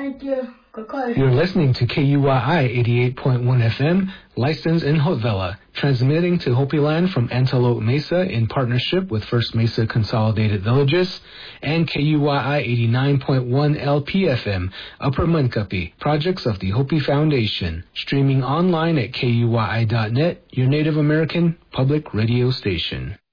You're listening to KUYI 88.1 FM, licensed in Haute-Villa, transmitting to Hopi Land from Antelope Mesa in partnership with First Mesa Consolidated Villages, and KUYI 89.1 LPFM, Upper Munkapi, projects of the Hopi Foundation, streaming online at KUYI.net, your Native American public radio station.